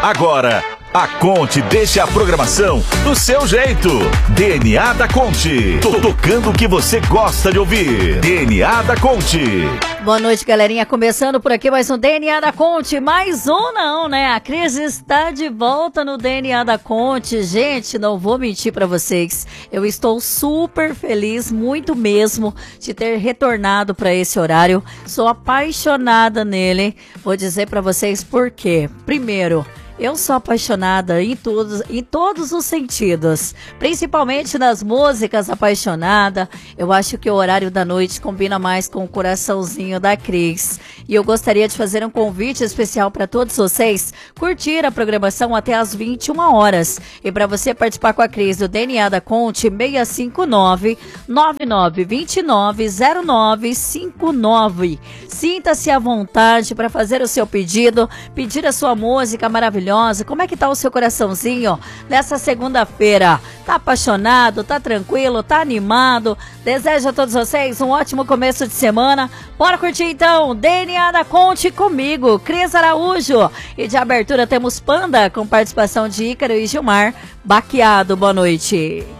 Agora, a Conte deixa a programação do seu jeito. DNA da Conte. Tocando o que você gosta de ouvir. DNA da Conte. Boa noite, galerinha. Começando por aqui mais um DNA da Conte. Mais um não, né? A Cris está de volta no DNA da Conte. Gente, não vou mentir pra vocês. Eu estou super feliz, muito mesmo, de ter retornado pra esse horário. Sou apaixonada nele. Vou dizer pra vocês por quê. Primeiro, eu sou apaixonada em todos os sentidos, principalmente nas músicas, apaixonada. Eu acho que o horário da noite combina mais com o coraçãozinho da Cris. E eu gostaria de fazer um convite especial para todos vocês curtir a programação até às 21 horas. E para você participar com a Cris do DNA da Conte, 659-9929-0959. Sinta-se à vontade para fazer o seu pedido, pedir a sua música maravilhosa. Como é que tá o seu coraçãozinho nessa segunda-feira? Tá apaixonado? Tá tranquilo? Tá animado? Desejo a todos vocês um ótimo começo de semana. Bora curtir então DNA da Conte comigo, Cris Araújo. E de abertura temos Panda com participação de Ícaro e Gilmar Baqueado. Boa noite.